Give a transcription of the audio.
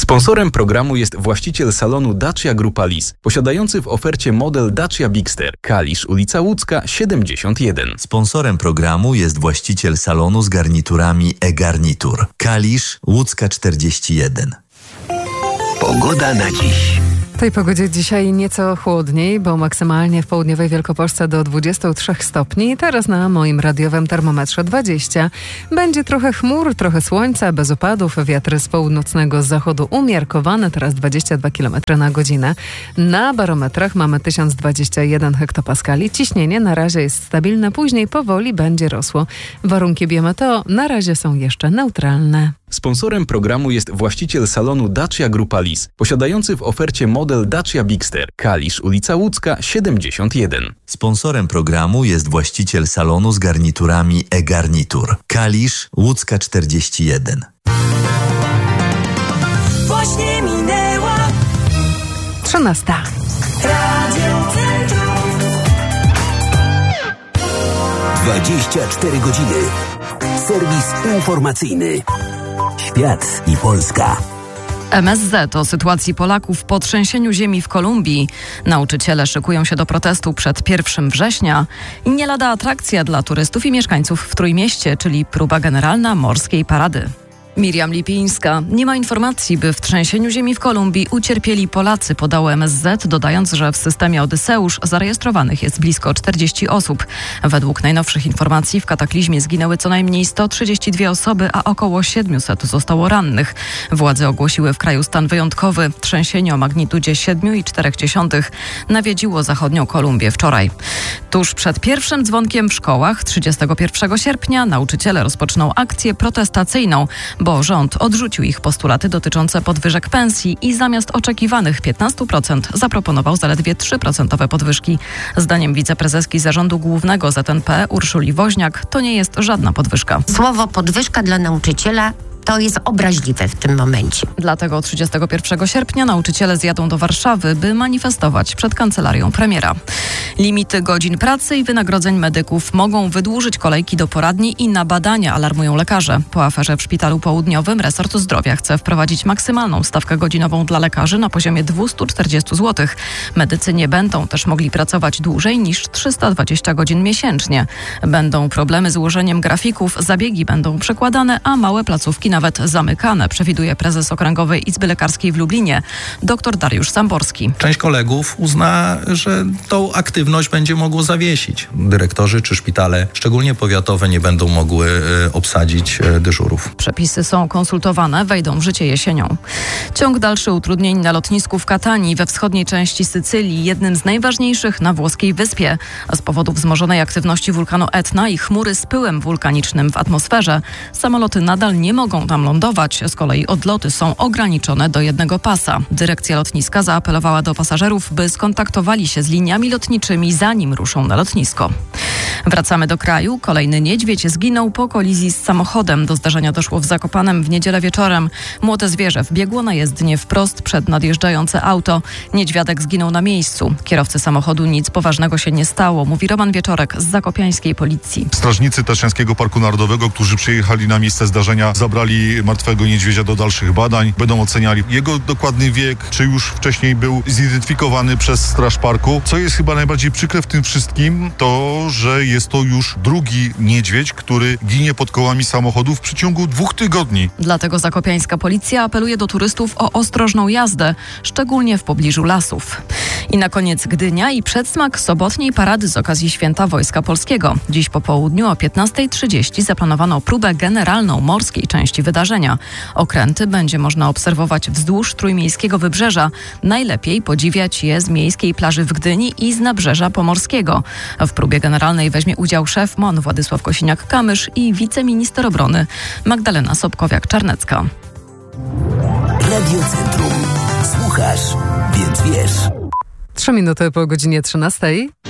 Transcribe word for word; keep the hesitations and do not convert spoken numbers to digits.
Sponsorem programu jest właściciel salonu Dacia Grupa Lis, posiadający w ofercie model Dacia Bigster, Kalisz, ulica Łódzka, siedemdziesiąt jeden. Sponsorem programu jest właściciel salonu z garniturami e-garnitur, Kalisz, Łódzka czterdzieści jeden. Pogoda na dziś. W tej pogodzie dzisiaj nieco chłodniej, bo maksymalnie w południowej Wielkopolsce do dwudziestu trzech stopni. Teraz na moim radiowym termometrze dwadzieścia. Będzie trochę chmur, trochę słońca, bez opadów. Wiatry z północnego zachodu umiarkowane, teraz dwadzieścia dwa kilometry na godzinę. Na barometrach mamy tysiąc dwadzieścia jeden hektopaskali. Ciśnienie na razie jest stabilne, później powoli będzie rosło. Warunki biometeo na razie są jeszcze neutralne. Sponsorem programu jest właściciel salonu Dacia Grupa Lis, posiadający w ofercie model Dacia Bigster, Kalisz, ulica Łódzka, siedemdziesiąt jeden. Sponsorem programu jest właściciel salonu z garniturami e-garnitur, Kalisz, Łódzka czterdzieści jeden. Właśnie minęła trzynasta. Radio Centrum. dwadzieścia cztery godziny. Serwis informacyjny. Świat i Polska. M S Z o sytuacji Polaków po trzęsieniu ziemi w Kolumbii. Nauczyciele szykują się do protestu przed pierwszego września i nie lada atrakcja dla turystów i mieszkańców w Trójmieście, czyli próba generalna morskiej parady. Miriam Lipińska. Nie ma informacji, by w trzęsieniu ziemi w Kolumbii ucierpieli Polacy, podało M S Z, dodając, że w systemie Odyseusz zarejestrowanych jest blisko czterdzieści osób. Według najnowszych informacji w kataklizmie zginęły co najmniej sto trzydzieści dwie osoby, a około siedemset zostało rannych. Władze ogłosiły w kraju stan wyjątkowy. Trzęsienie o magnitudzie siedem i cztery dziesiątych nawiedziło zachodnią Kolumbię wczoraj. Tuż przed pierwszym dzwonkiem w szkołach trzydziestego pierwszego sierpnia nauczyciele rozpoczną akcję protestacyjną, bo rząd odrzucił ich postulaty dotyczące podwyżek pensji i zamiast oczekiwanych piętnaście procent zaproponował zaledwie trzy procent podwyżki. Zdaniem wiceprezeski Zarządu Głównego Z N P Urszuli Woźniak to nie jest żadna podwyżka. Słowo podwyżka dla nauczyciela to jest obraźliwe w tym momencie. Dlatego trzydziestego pierwszego sierpnia nauczyciele zjadą do Warszawy, by manifestować przed kancelarią premiera. Limity godzin pracy i wynagrodzeń medyków mogą wydłużyć kolejki do poradni i na badania, alarmują lekarze. Po aferze w Szpitalu Południowym resort zdrowia chce wprowadzić maksymalną stawkę godzinową dla lekarzy na poziomie dwieście czterdzieści złotych. Medycy nie będą też mogli pracować dłużej niż trzysta dwadzieścia godzin miesięcznie. Będą problemy z ułożeniem grafików, zabiegi będą przekładane, a małe placówki nawet zamykane, przewiduje prezes Okręgowej Izby Lekarskiej w Lublinie, dr Dariusz Samborski. Część kolegów uzna, że tą aktywność będzie mogło zawiesić. Dyrektorzy czy szpitale, szczególnie powiatowe, nie będą mogły e, obsadzić e, dyżurów. Przepisy są konsultowane, wejdą w życie jesienią. Ciąg dalszy utrudnień na lotnisku w Katanii we wschodniej części Sycylii, jednym z najważniejszych na włoskiej wyspie. Z powodu wzmożonej aktywności wulkanu Etna i chmury z pyłem wulkanicznym w atmosferze, samoloty nadal nie mogą tam lądować. Z kolei odloty są ograniczone do jednego pasa. Dyrekcja lotniska zaapelowała do pasażerów, by skontaktowali się z liniami lotniczymi, zanim ruszą na lotnisko. Wracamy do kraju. Kolejny niedźwiedź zginął po kolizji z samochodem. Do zdarzenia doszło w Zakopanem w niedzielę wieczorem. Młode zwierzę wbiegło na jezdnię wprost przed nadjeżdżające auto. Niedźwiadek zginął na miejscu. Kierowcy samochodu nic poważnego się nie stało, mówi Roman Wieczorek z zakopiańskiej policji. Strażnicy Tatrzańskiego Parku Narodowego, którzy przyjechali na miejsce zdarzenia, zabrali martwego niedźwiedzia do dalszych badań. Będą oceniali jego dokładny wiek, czy już wcześniej był zidentyfikowany przez Straż Parku. Co jest chyba najbardziej przykre w tym wszystkim, to, że jest to już drugi niedźwiedź, który ginie pod kołami samochodu w przeciągu dwóch tygodni. Dlatego zakopiańska policja apeluje do turystów o ostrożną jazdę, szczególnie w pobliżu lasów. I na koniec Gdynia i przedsmak sobotniej parady z okazji Święta Wojska Polskiego. Dziś po południu o piętnastej trzydzieści zaplanowano próbę generalną morskiej części wydarzenia. Okręty będzie można obserwować wzdłuż trójmiejskiego wybrzeża. Najlepiej podziwiać je z miejskiej plaży w Gdyni i z nabrzeża pomorskiego. W próbie generalnej weźmie udział szef M O N Władysław Kosiniak-Kamysz i wiceminister obrony Magdalena Sobkowiak-Czarnecka. Radio Centrum. Słuchasz, więc wiesz. Trzy minuty po godzinie trzynastej.